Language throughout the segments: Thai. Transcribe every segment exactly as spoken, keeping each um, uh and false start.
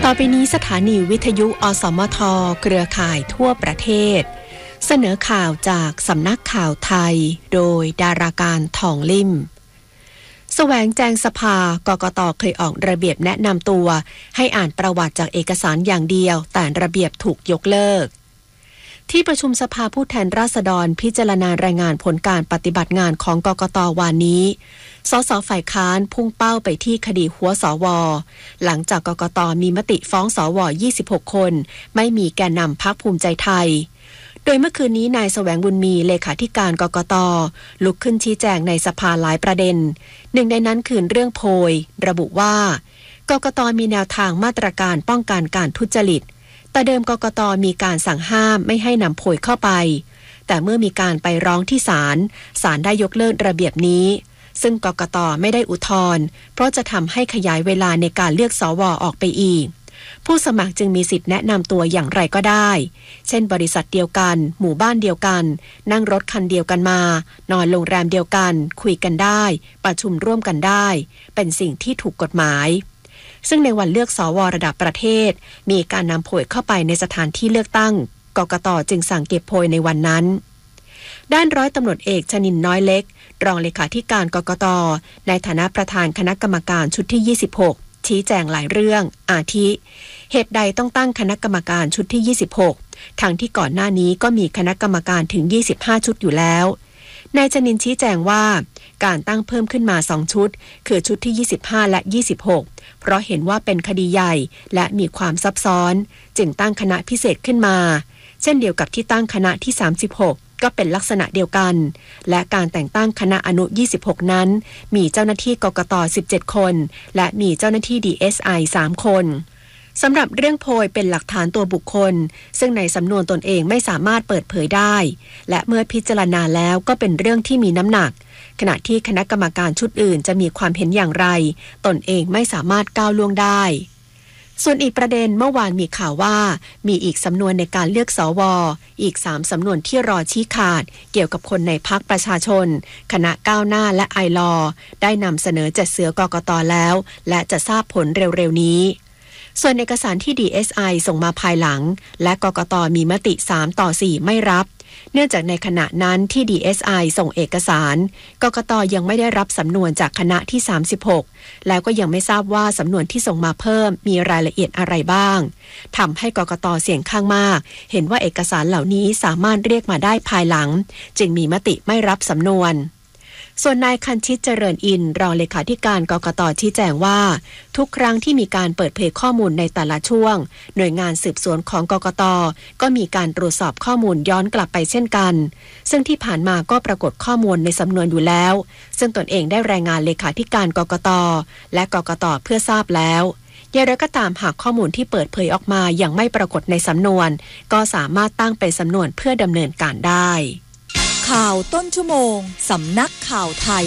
ต่อไปนี้สถานีวิทยุอสมทเครือข่ายทั่วประเทศเสนอข่าวจากสำนักข่าวไทยโดยดาราการทองลิ่มแสวงแจงสภากกต.เคยออกระเบียบแนะนำตัวให้อ่านประวัติจากเอกสารอย่างเดียวแต่ระเบียบถูกยกเลิกที่ประชุมสภาผู้แทนราษฎรพิจารณารายงานผลการปฏิบัติงานของกกต.วันนี้สสฝ่ายค้านพุ่งเป้าไปที่คดีหัวสวหลังจากกกต.มีมติฟ้องสวยี่สิบหกคนไม่มีแกนนำพรรคภูมิใจไทยโดยเมื่อคืนนี้นายแสวงบุญมีเลขาธิการกกต.ลุกขึ้นชี้แจงในสภาหลายประเด็นหนึ่งในนั้นคือเรื่องโพยระบุว่ากกต.มีแนวทางมาตรการป้องกันการทุจริตแต่เดิมกกต.มีการสั่งห้ามไม่ให้นำโพยเข้าไปแต่เมื่อมีการไปร้องที่ศาลศาลได้ยกเลิกระเบียบนี้ซึ่งกกต.ไม่ได้อุทธรณ์เพราะจะทำให้ขยายเวลาในการเลือกสวออกไปอีกผู้สมัครจึงมีสิทธิแนะนำตัวอย่างไรก็ได้เช่นบริษัทเดียวกันหมู่บ้านเดียวกันนั่งรถคันเดียวกันมานอนโรงแรมเดียวกันคุยกันได้ประชุมร่วมกันได้เป็นสิ่งที่ถูกกฎหมายซึ่งในวันเลือกสวระดับประเทศมีการนำโพยเข้าไปในสถานที่เลือกตั้งกกต.จึงสั่งเก็บโพยในวันนั้นด้านร้อยตำรวจเอกชนินทร์น้อยเล็กรองเลขาธิการกกต.ในฐานะประธานคณะกรรมการชุดที่ยี่สิบหกชี้แจงหลายเรื่องอาทิเหตุใดต้องตั้งคณะกรรมการชุดที่ยี่สิบหกทั้งที่ก่อนหน้านี้ก็มีคณะกรรมการถึงยี่สิบห้าชุดอยู่แล้วนายชนินทร์ชี้แจงว่าการตั้งเพิ่มขึ้นมาสองชุดคือชุดที่ยี่สิบห้าและยี่สิบหกเพราะเห็นว่าเป็นคดีใหญ่และมีความซับซ้อนจึงตั้งคณะพิเศษขึ้นมาเช่นเดียวกับที่ตั้งคณะที่สามสิบหกก็เป็นลักษณะเดียวกันและการแต่งตั้งคณะอนุยี่สิบหกนั้นมีเจ้าหน้าที่กกต.สิบเจ็ดคนและมีเจ้าหน้าที่ ดี เอส ไอ สามคนสำหรับเรื่องโพยเป็นหลักฐานตัวบุคคลซึ่งในสำนวนตนเองไม่สามารถเปิดเผยได้และเมื่อพิจารณาแล้วก็เป็นเรื่องที่มีน้ำหนักขณะที่คณะกรรมการชุดอื่นจะมีความเห็นอย่างไรตนเองไม่สามารถก้าวล่วงได้ส่วนอีกประเด็นเมื่อวานมีข่าวว่ามีอีกสำนวนในการเลือกสวอีกสามสำนวนที่รอชี้ขาดเกี่ยวกับคนในพรรคประชาชนคณะก้าวหน้าและไอลอได้นำเสนอจัดเสือกกต.แล้วและจะทราบผลเร็วๆนี้ส่วนเอกสารที่ ดี เอส ไอ ส่งมาภายหลังและกกต.มีมติสามต่อสี่ไม่รับเนื่องจากในขณะนั้นที่ ดี เอส ไอ ส่งเอกสารกกต.ยังไม่ได้รับสำนวนจากคณะที่สามสิบหกแล้วก็ยังไม่ทราบว่าสำนวนที่ส่งมาเพิ่มมีรายละเอียดอะไรบ้างทำให้กกต.เสียงข้างมากเห็นว่าเอกสารเหล่านี้สามารถเรียกมาได้ภายหลังจึงมีมติไม่รับสำนวนส่วนนายคันชิตเจริญอินทร์รองเลขาธิการกกต.ชี้แจงว่าทุกครั้งที่มีการเปิดเผยข้อมูลในแต่ละช่วงหน่วยงานสืบสวนของกกต.ก็มีการตรวจสอบข้อมูลย้อนกลับไปเช่นกันซึ่งที่ผ่านมาก็ปรากฏข้อมูลในสำนวนอยู่แล้วซึ่งตนเองได้รายงานเลขาธิการกกต.และกกต.เพื่อทราบแล้วอย่างไรก็ตามหากข้อมูลที่เปิดเผยออกมายังไม่ปรากฏในสำนวนก็สามารถตั้งเป็นสำนวนเพื่อดำเนินการได้ข่าวต้นชั่วโมงสำนักข่าวไทย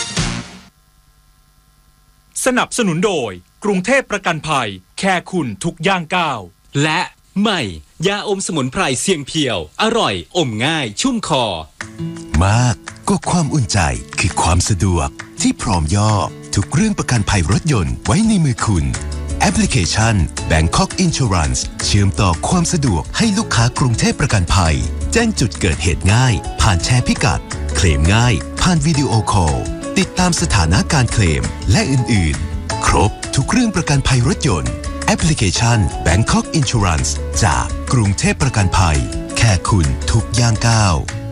สนับสนุนโดยกรุงเทพประกันภัยแค่คุณทุกย่างก้าวและใหม่ยาอมสมุนไพรเสี่ยงเพียวอร่อยอมง่ายชุ่มคอมากก็ความอุ่นใจคือความสะดวกที่พร้อมย่อทุกเรื่องประกันภัยรถยนต์ไว้ในมือคุณแอปพลิเคชัน Bangkok Insurance เชื่อมต่อความสะดวกให้ลูกค้ากรุงเทพประกันภัยแจ้งจุดเกิดเหตุง่ายผ่านแชร์พิกัดเคลมง่ายผ่านวิดีโอคอลติดตามสถานะการเคลมและอื่นๆครบทุกเรื่องประกันภัยรถยนต์แอปพลิเคชัน Bangkok Insurance จากกรุงเทพประกันภัยแค่คุณทุกย่างก้าว